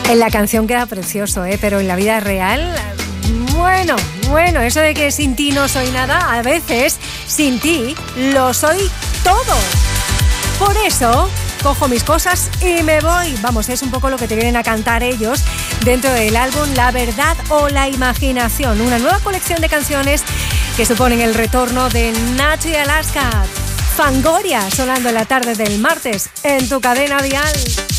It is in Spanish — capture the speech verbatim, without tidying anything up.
En la canción queda precioso, ¿eh? Pero en la vida real, bueno, bueno, eso de que sin ti no soy nada, a veces sin ti lo soy todo. Por eso cojo mis cosas y me voy. Vamos, es un poco lo que te vienen a cantar ellos dentro del álbum La Verdad o la Imaginación, una nueva colección de canciones que suponen el retorno de Nacho y Alaska. Fangoria sonando en la tarde del martes en tu cadena dial.